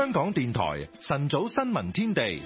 香港電台晨早新聞天地。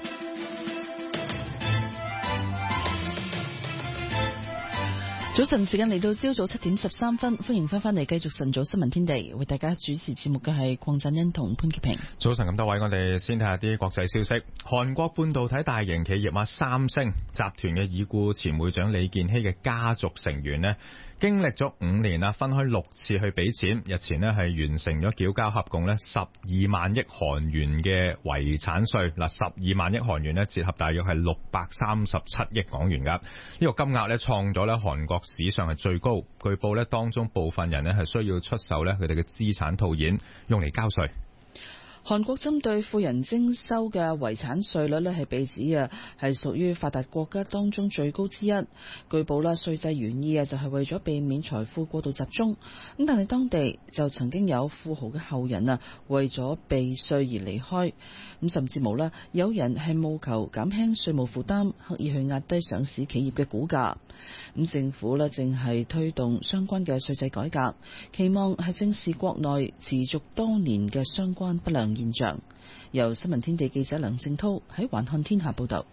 早晨時間嚟到朝早7點13分，歡迎翻嚟繼續晨早新聞天地，為大家主持節目嘅係鄺振欣同潘潔平。 早晨咁多位，我哋先睇下啲國際消息。韓國半導體大型企業三星集團嘅已故前會長李健熙嘅家族成員呢，經歷咗5年分開6次去俾錢，日前呢係完成咗繳交合共呢12萬億韓元嘅遺產稅。12萬億韓元呢，折合大約係637億港元噶。呢個金額呢，創咗呢韓國史上係最高。據報呢，當中部分人呢係需要出售呢佢哋嘅資產套現，用嚟交稅。 韓國針對富人徵收嘅遺產稅率係被指係屬於發達國家當中最高之一。據報稅制原意就係為咗避免財富過度集中，咁但係當地就曾經有富豪嘅後人為咗避稅而離開，咁甚至冇有人係務求減輕稅務負擔，刻意去壓低上市企業嘅股價。咁政府正係推動相關嘅稅制改革，期望係正視國內持續多年嘅相關不良現象。由新聞天地記者梁正濤喺環看天下報道。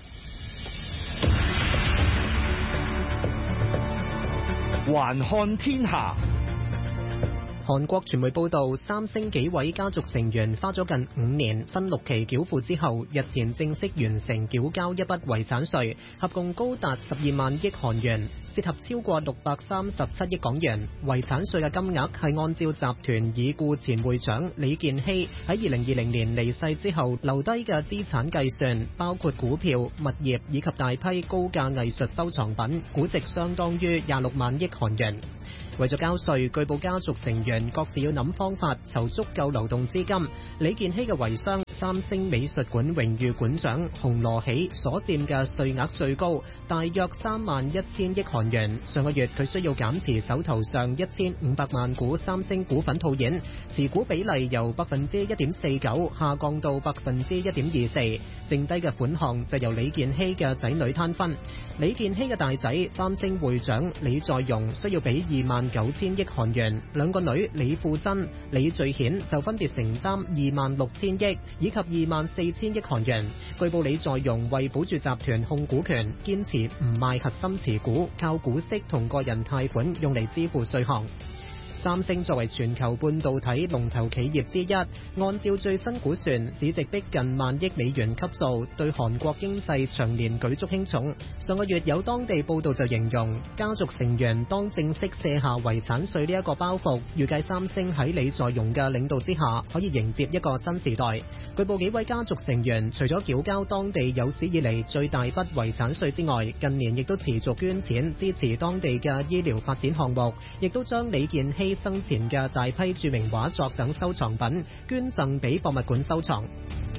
環看天下。韓國傳媒報道，三星幾位家族成員花咗近5年分6期繳付之後，日前正式完成繳交一筆遺產稅，合共高達12萬億韓元，折合超過637億港元。遺產稅嘅金額係按照集團已故前會長李健熙喺2020年離世之後留低嘅資產計算，包括股票、物業以及大批高價藝術收藏品，估值相當於26萬億韓元。為咗交稅，據報家族成員各自要諗方法籌足夠流動資金。李健熙嘅遺孀三星美術館榮譽館長洪羅喜所佔嘅稅額最高，大約31000億韓元。上個月佢需要減持手頭上1500萬股三星股份套現，持股比例由 1.49% 下降到 1.24%， 剩低嘅款項就由李健熙嘅仔女攤分。李健熙嘅大仔三星會長李在鎔需要俾29000億韓元，兩個女李富珍、李最顯就分別承擔26000億以及24000億韓元。據報李在鎔為保住集團控股權，堅持唔賣核心持股，靠股息同個人貸款用嚟支付稅項。三星作為全球半導體龍頭企業之一，按照最新估算，市值逼近1萬億美元級數，對韓國經濟長年舉足輕重。上個月有當地報道就形容，家族成員當正式卸下遺產稅呢一個包袱，預計三星喺李在鎔嘅領導之下，可以迎接一個新時代。據報幾位家族成員除咗繳交當地有史以嚟最大筆遺產稅之外，近年亦都持續捐錢支持當地嘅醫療發展項目，亦都將李健熙生前嘅大批著名畫作等收藏品捐贈俾博物館收藏。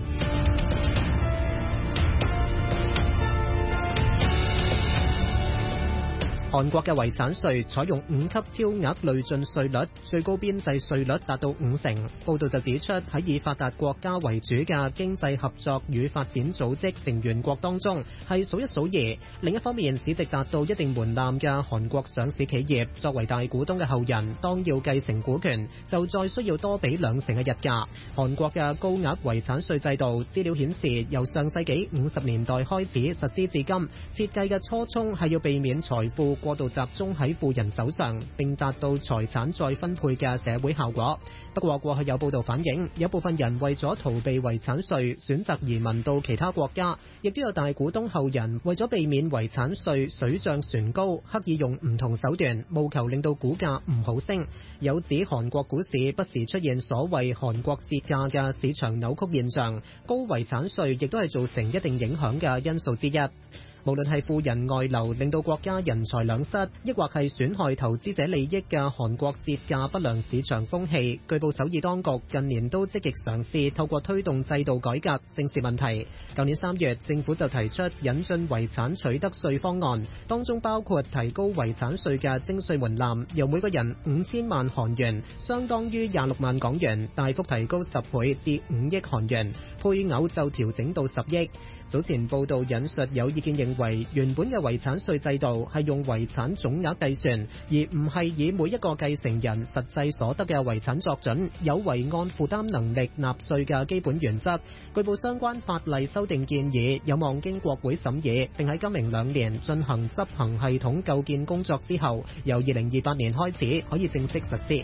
韓國嘅遺產稅採用5級超額累進稅率，最高邊際稅率達到50%。報道就指出，喺以發達國家為主嘅經濟合作與發展組織成員國當中，係數一數二。另一方面，市值達到一定門檻嘅韓國上市企業，作為大股東嘅後人，當要繼承股權，就再需要多俾2成嘅日價。韓國嘅高額遺產稅制度，資料顯示由上世紀50年代開始實施至今，設計嘅初衷係要避免財富過度集中喺富人手上，並達到財產再分配嘅社會效果。不過過去有報道反映，有部分人為咗逃避遺產稅，選擇移民到其他國家，亦都有大股東後人為咗避免遺產稅水漲船高，刻意用唔同手段，務求令到股價唔好升。有指韓國股市不時出現所謂韓國折價嘅市場扭曲現象，高遺產稅亦都係造成一定影響嘅因素之一。無論係富人外流令到國家人才兩失，抑或係損害投資者利益嘅韓國折價不良市場風氣，據報首爾當局近年都積極嘗試透過推動制度改革正視問題。舊年3月，政府就提出引進遺產取得稅方案，當中包括提高遺產稅嘅徵稅門檻，由每個人5000萬韓元，相當於26萬港元，大幅提高10倍至5億韓元，配偶就調整到10億。早前報道引述有意見認認為原本嘅遺產稅制度係用遺產總額計算，而唔係以每一個繼承人實際所得嘅遺產作準，有違按負擔能力納稅嘅基本原則。據報相關法例修訂建議有望經國會審議，並喺今明2年進行執行系統構建工作之後，由2028年開始可以正式實施。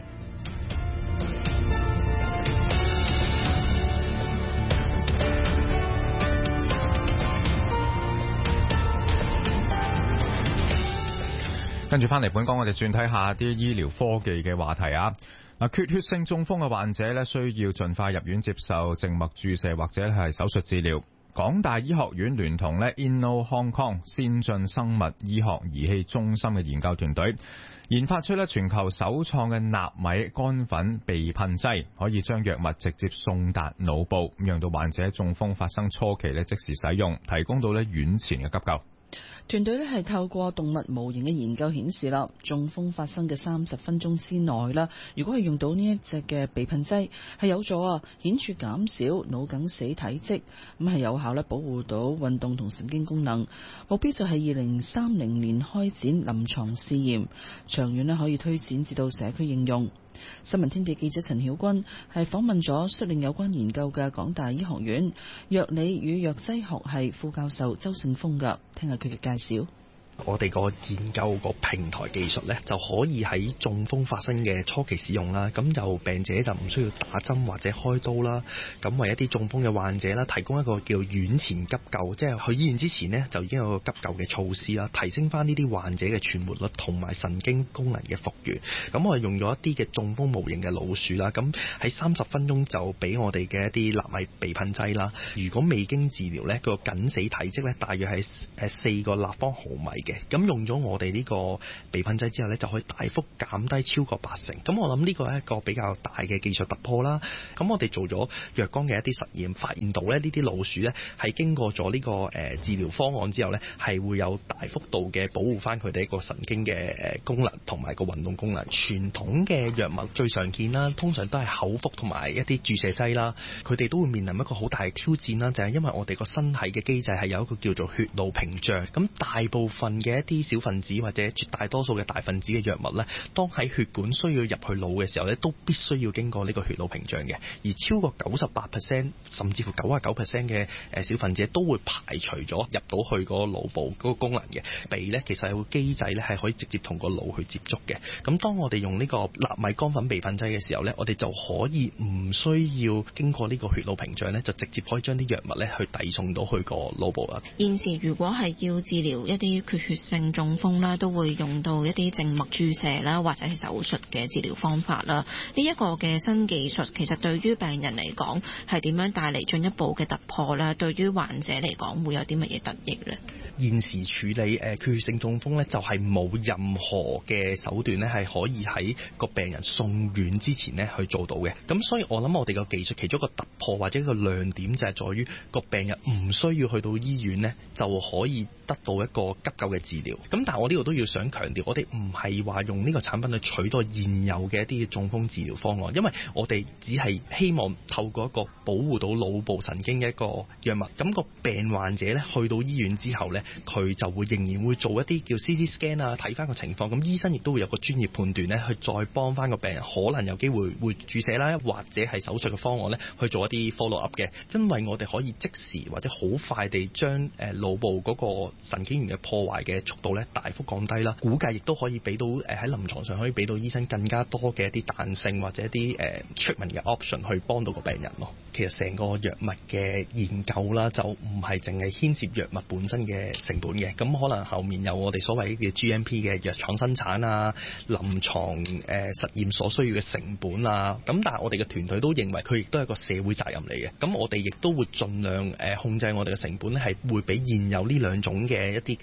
跟住翻嚟本港，我哋轉睇下啲醫療科技嘅話題啊。缺血性中風嘅患者咧，需要盡快入院接受靜脈注射或者係手術治療。港大醫學院聯同咧 Inno Hong Kong 先進生物醫學儀器中心嘅研究團隊，研發出全球首創嘅納米乾粉鼻噴劑，可以將藥物直接送達腦部，讓到患者中風發生初期即時使用，提供到院前嘅急救。 團隊係透過動物模型嘅研究顯示啦，中風發生嘅30分鐘之內啦，如果係用到呢一隻嘅鼻噴劑，係有助顯著減少腦梗死體積，咁係有效保護到運動同神經功能。目標就係2030年開展臨床試驗，長遠可以推展至到社區應用。新聞天地記者陳曉君係訪問咗率領有關研究嘅港大醫學院藥理與藥劑學系副教授周勝峰㗎，聽下佢嘅介紹。 我哋個研究個平台技術咧，就可以喺中風發生嘅初期使用啦。咁就病者就唔需要打針或者開刀啦。咁為一啲中風嘅患者啦，提供一個叫院前急救，即係去醫院之前呢，就已經有個急救嘅措施啦，提升翻呢啲患者嘅存活率同埋神經功能嘅復原。咁我哋用咗一啲嘅中風模型嘅老鼠啦，咁喺30分鐘就俾我哋嘅一啲納米鼻噴劑啦。如果未經治療呢，個緊死體積咧大約係4個立方毫米。咁用咗我哋呢個鼻噴劑之後呢，就可以大幅減低超過80%。咁我諗呢個係一個比較大嘅技術突破啦。咁我哋做咗若干嘅一啲實驗，發現到呢啲老鼠呢係經過咗呢個治療方案之後呢，係會有大幅度嘅保護翻佢哋一個神經嘅功能同埋個運動功能。傳統嘅藥物最常見啦，通常都係口服同埋一啲注射劑啦。佢哋都會面臨一個好大嘅挑戰啦，就係因為我哋個身體嘅機制係有一個叫做血路屏障。咁大部分嘅一啲小分子或者絕大多數嘅大分子嘅藥物呢，當喺血管需要入去腦嘅時候呢，都必須要經過呢個血路屏障嘅。而超過98%甚至乎99%嘅小分子都會排除咗入到去個腦部嗰個功能嘅。鼻呢，其實有個機制呢係可以直接同個腦去接觸嘅。咁當我哋用呢個納米乾粉鼻噴劑嘅時候呢，我哋就可以唔需要經過呢個血路屏障呢，就直接可以將啲藥物呢去遞送到去個腦部啦。 現時如果係要治療一啲缺血性中風啦，都會用到一啲靜脈注射啦，或者係手術嘅治療方法啦。呢一個嘅新技術其實對於病人嚟講係點樣帶嚟進一步嘅突破咧？對於患者嚟講會有啲乜嘢得益咧？ 現時處理缺血性中風咧，就係冇任何嘅手段咧，係可以喺個病人送院之前咧去做到嘅。咁所以我諗我哋個技術其中一個突破或者一個亮點就係在於個病人唔需要去到醫院咧，就可以得到一個急救嘅治療。咁但係我呢度都要想強調，我哋唔係話用呢個產品去取代現有嘅一啲中風治療方案，因為我哋只係希望透過一個保護到腦部神經嘅一個藥物。咁個病患者咧去到醫院之後咧，佢就會仍然會做一啲叫 CT scan 啊，睇翻個情況。咁醫生亦都會有個專業判斷咧，去再幫翻個病人，可能有機會會注射啦，或者係手術嘅方案咧，去做一啲 follow up 嘅。因為我哋可以即時或者好快地將腦部嗰個神經元嘅破壞嘅速度咧大幅降低啦。估計亦都可以俾到喺臨床上可以俾到醫生更加多嘅一啲彈性或者一啲treatment 嘅 option 去幫到個病人咯。其實成個藥物嘅研究啦，就唔係淨係牽涉藥物本身嘅成本嘅，咁可能後面有我哋所謂嘅 GMP 嘅藥廠生產啊、臨床實驗所需要嘅成本啊，咁但係我哋嘅團隊都認為佢亦都係一個社會責任嚟嘅，咁我哋亦都會盡量控制我哋嘅成本咧，係會比現有呢兩種嘅一啲嘅治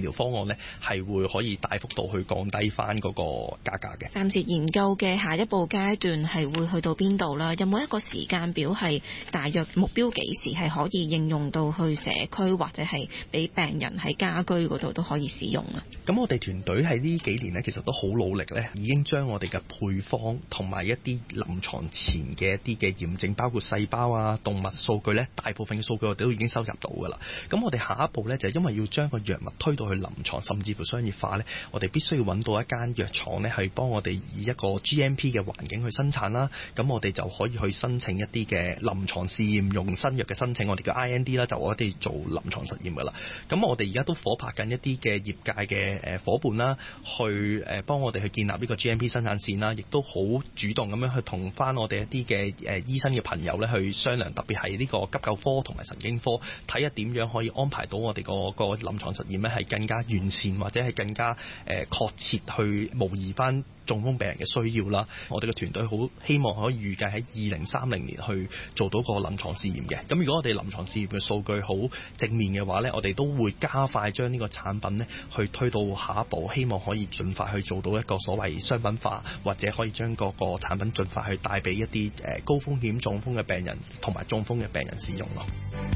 療方案呢，係會可以大幅度去降低翻嗰個價格嘅。 暫時研究嘅下一步階段係會去到邊度啦？有冇一個時間表係大約目標幾時係可以應用到去社區或者係俾病人喺家居嗰度都可以使用啊？ 咁我哋團隊喺呢幾年呢，其實都好努力呢，已經將我哋嘅配方同埋一啲臨床前嘅一啲嘅驗證，包括細胞啊、動物數據呢，大部分嘅數據我哋都已經收集到㗎啦。咁我哋下一步呢，就係因為要將個藥物推到去臨床，甚至乎商業化呢，我哋必須要揾到一間藥廠呢，去幫我哋以一個 GMP 嘅環境去生產啦。咁我哋就可以去申請一啲嘅臨床試驗用新藥嘅申請，我哋叫 IND 啦，就我哋做臨床實驗㗎啦。咁我哋而家都夥拍緊一啲嘅業界嘅夥伴啦，去幫我哋去建立呢個 GMP 生產線啦，亦都好主動咁樣去同翻我哋一啲嘅醫生嘅朋友咧去商量，特別係呢個急救科同埋神經科，睇下點樣可以安排到我哋個臨床實驗咧係更加完善，或者係更加確切去模擬翻中風病人嘅需要啦。我哋嘅團隊好希望可以預計喺2030年去做到個臨床試驗嘅。咁如果我哋臨床試驗嘅數據好正面嘅話咧，我哋都會加快將呢個產品咧去推到下一步，希望可以盡快去做到一個所謂商品化，或者可以將個產品盡快去帶俾一啲高風險中風嘅病人同埋中風嘅病人使用咯。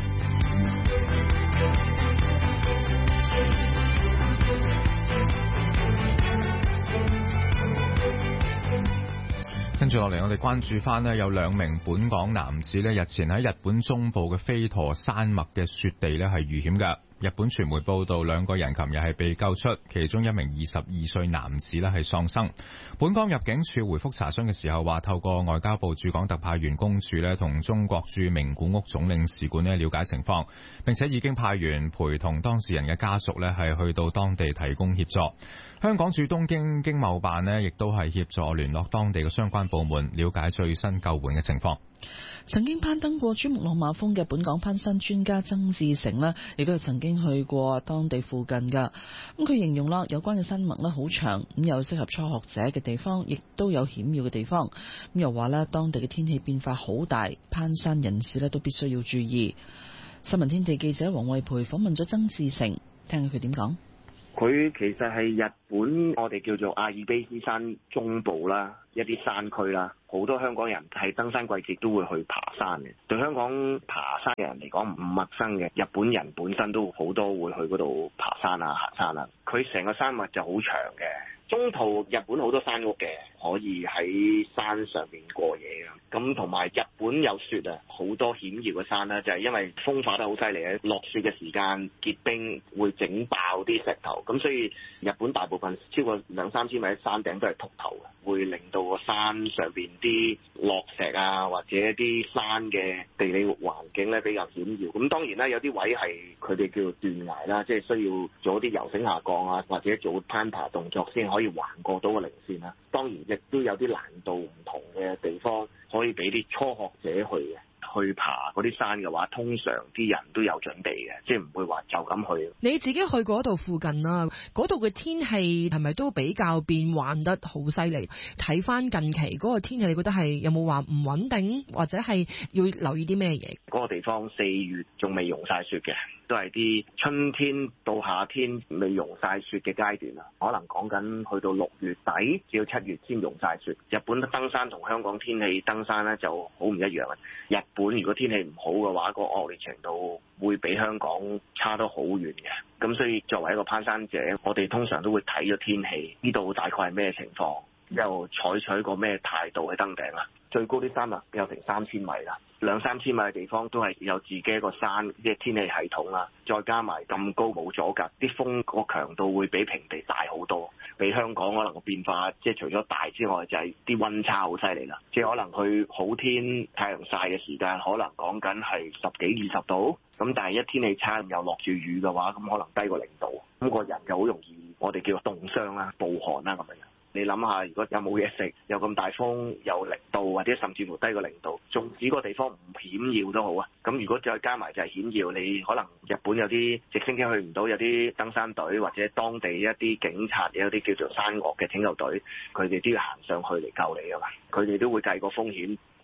跟住落嚟，我哋關注翻呢有2名本港男子呢日前喺日本中部嘅飛驒山脈嘅雪地呢係遇險嘅。日本傳媒報道，2個人琴日係被救出，其中1名22歲男子呢係喪生。本港入境處回覆查詢嘅時候話，透過外交部駐港特派員公署呢同中國駐名古屋總領事館呢了解情況，並且已經派員陪同當事人嘅家屬呢係去到當地提供協助。香港駐東京經貿辦呢亦都係協助聯絡當地嘅相關部門，了解最新救援嘅情況。 曾經攀登過珠穆朗瑪峰嘅本港攀山專家曾志成呢，亦都係曾經去過當地附近噶。咁佢形容啦，有關嘅山脈呢好長，咁有適合初學者嘅地方，亦都有險要嘅地方。咁又話呢，當地嘅天氣變化好大，攀山人士呢都必須要注意。新聞天地記者黃慧培訪問咗曾志成，聽下佢點講。 佢其實係日本我哋叫做阿爾卑斯山中部啦，一啲山區啦，好多香港人喺登山季節都會去爬山嘅。對香港爬山嘅人嚟講唔陌生嘅，日本人本身都好多會去嗰度爬山啊、行山啊。佢成個山脈就好長嘅，中途日本好多山屋嘅，可以喺山上面過夜嘅。咁同埋日本有雪啊，好多險要嘅山啦，就係因為風化得好犀利嘅，落雪嘅時間結冰會整爆啲石頭，咁所以日本大部分超過2-3千米嘅山頂都係禿頭嘅，會令到個山上邊啲落石啊，或者啲山嘅地理環境咧比較險要。咁當然啦，有啲位係佢哋叫做斷崖啦，即係需要做一啲由繩下降啊，或者做攀爬動作先可以橫過到個稜線啦。當然亦都有啲難度唔同嘅地方，可以俾啲初學者去嘅。去爬嗰啲山嘅話，通常啲人都有準備嘅，即係唔會話就咁去。 你自己去嗰度附近啦，嗰度嘅天氣係咪都比較變幻得好犀利？睇翻近期嗰個天氣，你覺得係有冇話唔穩定，或者係要留意啲咩嘢？ 嗰個地方4月仲未融晒雪嘅，都係啲春天到夏天未融晒雪嘅階段啦。可能講緊去到6月底至到7月先融晒雪。日本登山同香港天氣登山咧就好唔一樣啊！日本如果天氣唔好嘅話，個惡劣程度會比香港差得好遠嘅。咁所以作為一個攀山者，我哋通常都會睇咗天氣，呢度大概係咩情況，又採取個咩態度去登頂啦。最高啲山脈有成3000米啦，2-3千米嘅地方都係有自己一個山即係天氣系統啦，再加埋咁高冇阻隔，啲風個強度會比平地大好多，比香港可能個變化即係除咗大之外，就係啲溫差好犀利啦，即係可能去好天太陽曬嘅時間，可能講緊係10幾20度，咁但係一天氣差又落住雨嘅話，咁可能低過0度，咁個人就好容易我哋叫凍傷啦、暴寒啦咁樣。你諗下，如果有冇嘢食，有咁大風，有0度或者甚至乎低過0度，縱使個地方唔險要都好啊。咁如果再加埋就係險要，你可能日本有啲直升機去唔到，有啲登山隊或者當地一啲警察，有啲叫做山岳嘅拯救隊，佢哋都要行上去嚟救你㗎嘛。佢哋都會計個風險，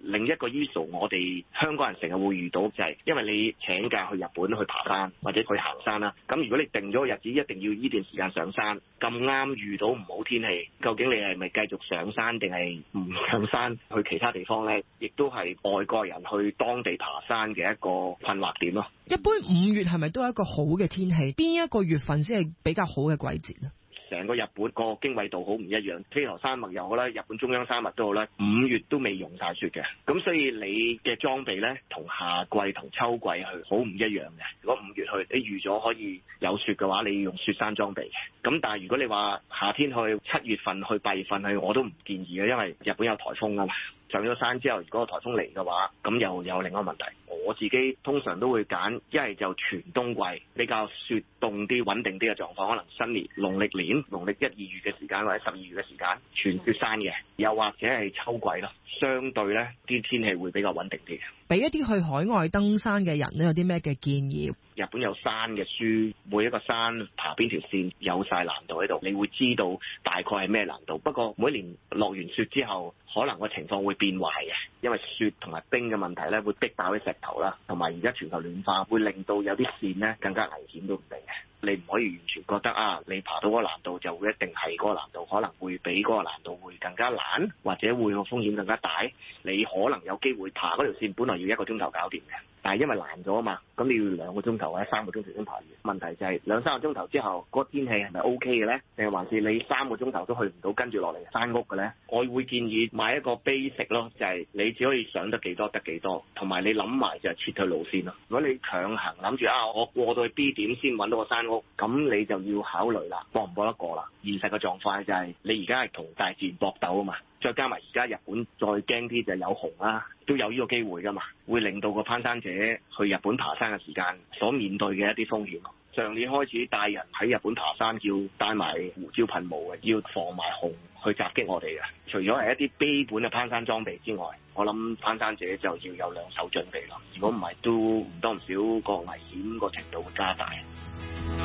另一個 issue 我哋香港人成日會遇到就係，因為你請假去日本去爬山或者去行山啦，咁如果你定咗個日子一定要呢段時間上山，咁啱遇到唔好天氣，究竟你係咪繼續上山定係唔上山去其他地方呢？亦都係外國人去當地爬山嘅一個困惑點咯。 一般5月係咪都係一個好嘅天氣？邊一個月份先係比較好嘅季節呢？ 成個日本個經緯度好唔一樣，飛羅山脈又好啦，日本中央山脈都好啦，5月都未融晒雪嘅，咁所以你嘅裝備呢，同夏季同秋季去好唔一樣嘅。如果5月去，你預咗可以有雪嘅話，你要用雪山裝備嘅。咁但係如果你話夏天去7月份去8月份去，我都唔建議嘅，因為日本有颱風啊嘛。上咗山之後，如果個颱風嚟嘅話，咁又有另一個問題。我自己通常都會揀一係就全冬季比較雪凍啲、穩定啲嘅狀況，可能新年、農曆1、2月嘅時間或者12月嘅時間全雪山嘅，又或者係秋季咯。相對呢啲天氣會比較穩定啲嘅。 俾一啲去海外登山嘅人咧，有啲咩嘅建議？ 日本有山嘅書，每一個山爬邊條線有晒難度喺度，你會知道大概係咩難度。不過每年落完雪之後，可能個情況會變壞嘅，因為雪同埋冰嘅問題咧，會逼爆啲石頭啦，同埋而家全球暖化會令到有啲線咧更加危險都唔定嘅。你唔可以完全覺得你爬到嗰個難度就會一定係嗰個難度，可能會比嗰個難度會更加難，或者會個風險更加大。你可能有機會爬嗰條線，本來要1個鐘頭搞掂嘅，但係因為難咗啊嘛，咁你要2個鐘頭或者3個鐘頭先爬完。問題就係2-3個鐘頭之後，嗰個天氣係咪 OK 嘅咧？定係還是你3個鐘頭都去唔到，跟住落嚟山屋嘅咧？我會建議買一個 basic 咯，就係你只可以上得幾多得幾多，同埋你諗埋就係撤退路線咯。如果你強行諗住我過到去 B 點先揾到個山屋，咁你就要考慮啦，搏唔搏得過啦？現實嘅狀況就係你而家係同大自然搏鬥啊嘛，再加埋而家日本再驚啲就有熊啦，都有呢個機會噶嘛，會令到個攀山者去日本爬山嘅時間所面對嘅一啲風險。上年開始帶人喺日本爬山，要帶埋胡椒噴霧嘅，要防埋熊去襲擊我哋嘅。除咗係一啲基本嘅攀山裝備之外，我諗攀山者就要有兩手準備咯。如果唔係，都唔多唔少個危險個程度會加大。